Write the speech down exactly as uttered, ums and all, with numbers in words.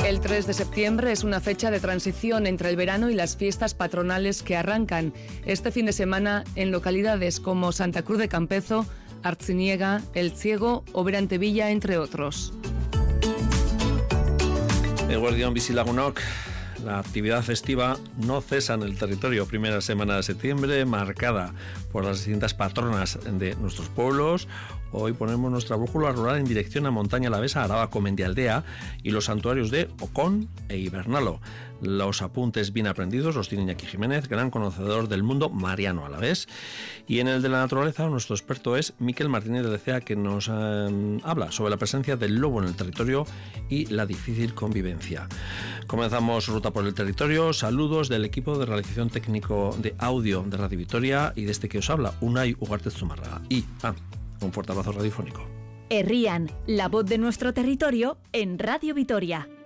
El tres de septiembre es una fecha de transición entre el verano y las fiestas patronales que arrancan este fin de semana en localidades como Santa Cruz de Campezo, Artziniega, El Ciego o Berantevilla, entre otros. Eguerdión Bizilagunok. La actividad festiva no cesa en el territorio. Primera semana de septiembre marcada por las distintas patronas de nuestros pueblos. Hoy ponemos nuestra brújula rural en dirección a Montaña Alavesa, Araba, Comendialdea y los santuarios de Ocón e Ibernalo. Los apuntes bien aprendidos los tiene Iñaki Jiménez, gran conocedor del mundo mariano alavés. Y en el de la naturaleza, nuestro experto es Miquel Martínez de Lecea, que nos eh, habla sobre la presencia del lobo en el territorio y la difícil convivencia. Comenzamos ruta por el territorio. Saludos del equipo de realización técnico de audio de Radio Vitoria y de este que os habla, Unai Ugarte Zumárraga. Y, ah, un fuerte abrazo radiofónico. Herrian, la voz de nuestro territorio en Radio Vitoria.